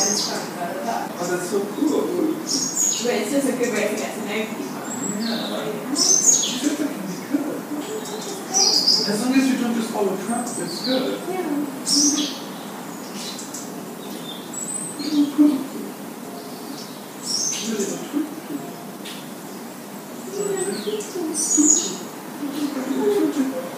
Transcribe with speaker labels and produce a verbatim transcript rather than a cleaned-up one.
Speaker 1: Oh, that's so cool.
Speaker 2: But it's just a good way to get to know people.
Speaker 1: Yeah. She said that can be good. As long as you don't just follow Trump, it's good.
Speaker 2: Yeah.
Speaker 1: Really,